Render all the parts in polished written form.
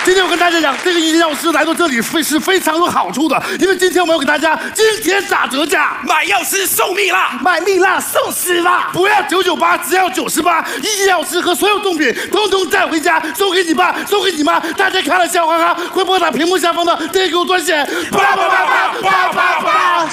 今天我跟大家讲，这个医药师来到这里是非常有好处的，因为今天我们要给大家今天打折价， 买药师送蜜蜡， 买蜜蜡送丝袜， 不要998，只要98，医药师和所有贡品通通带回家，送给你爸，送给你妈，大家看了笑哈哈，会拨打屏幕下方的电给我专线8888888。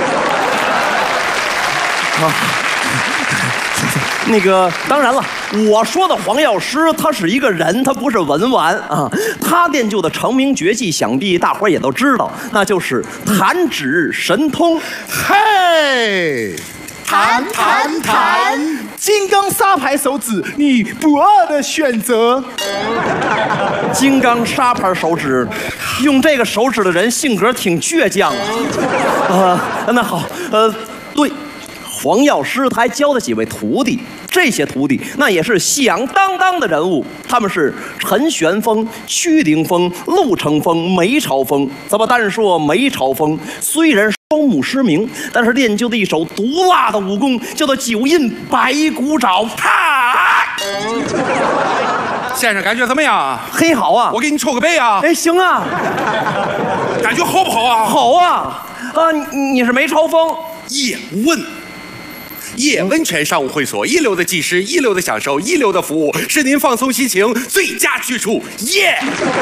那个当然了，我说的黄药师他是一个人，他不是文玩啊。他练就的成名绝技，想必大伙儿也都知道，那就是弹指神通。 嘿， 弹，金刚砂牌手指，你不二的选择。 金刚砂牌手指，用这个手指的人性格挺倔强啊。那好，对。黄药师他还教了几位徒弟，这些徒弟那也是响当当的人物，他们是陈玄风、屈凌风、陆成风、梅超风。咱们单说梅超风，虽然双目失明，但是练就的一手毒辣的武功，叫做九阴白骨爪。啪！ 先生感觉怎么样？ 嘿，好啊！ 我给你抽个背啊！ 哎，行啊！ 感觉好不好啊？ 好啊！你是梅超风？ 叶问。叶温泉商务会所，一流的技师，一流的享受，一流的服务，是您放松心情最佳去处。耶！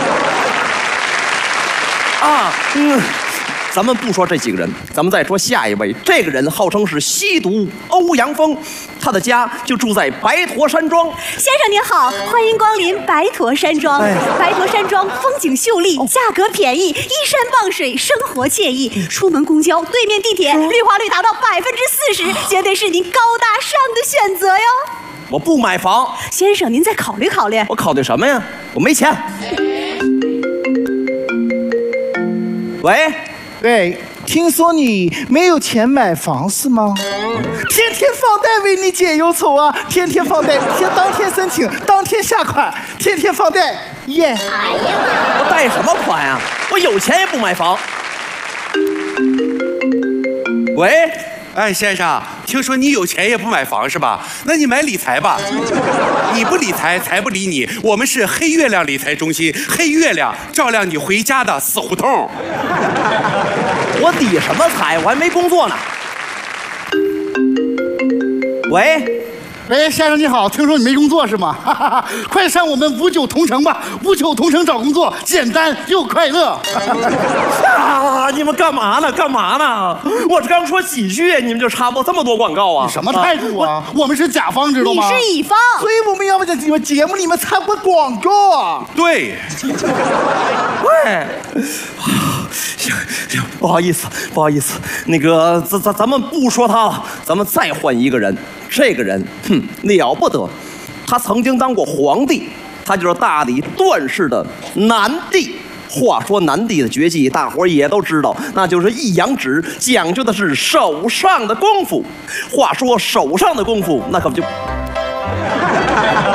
咱们不说这几个人，咱们再说下一位。这个人号称是西毒欧阳锋，他的家就住在白驼山庄。 先生您好，欢迎光临白驼山庄。白驼山庄风景秀丽，价格便宜，依山傍水，生活惬意。出门公交对面地铁，绿化率达到40%，绝对是您高大上的选择哟。 我不买房， 先生您再考虑考虑。 我考虑什么呀？我没钱。喂。 对，听说你没有钱买房是吗？天天放贷为你解忧愁啊！天天放贷，当天申请，当天下款，天天放贷，耶！ 我贷什么款呀？我有钱也不买房。喂。 哎，先生，听说你有钱也不买房是吧？那你买理财吧。你不理财，财不理你。我们是黑月亮理财中心，黑月亮照亮你回家的死胡同。 我理什么财？我还没工作呢。喂。 哎，先生你好，听说你没工作是吗？哈哈哈，快上我们59同城吧！59同城找工作，简单又快乐。 你们干嘛呢？干嘛呢？我这刚说几句，你们就插播这么多广告啊？ 你什么态度啊？我们是甲方，知道吗？ 你是乙方， 所以我们要不在你们节目里面插播广告啊。 对。 喂。行，不好意思，那个咱们不说他了，咱们再换一个人。这个人，了不得，他曾经当过皇帝，他就是大理段氏的南帝。话说南帝的绝技，大伙儿也都知道，那就是一阳指，讲究的是手上的功夫。话说手上的功夫，那可不就。